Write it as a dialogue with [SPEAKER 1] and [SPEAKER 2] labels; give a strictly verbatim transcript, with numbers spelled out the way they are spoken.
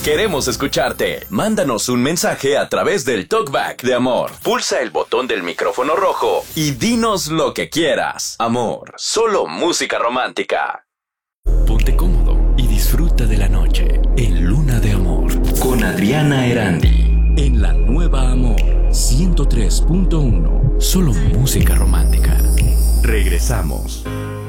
[SPEAKER 1] Queremos escucharte. Mándanos un mensaje a través del TalkBack de Amor. Pulsa el botón del micrófono rojo y dinos lo que quieras. Amor, solo música romántica.
[SPEAKER 2] Ponte cómodo y disfruta de la noche en Luna de Amor con Adriana Erandi. En la nueva Amor ciento tres punto uno. Solo música romántica. Regresamos.